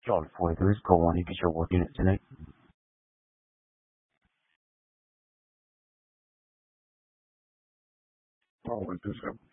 All four go on and get your work unit tonight. Oh, with this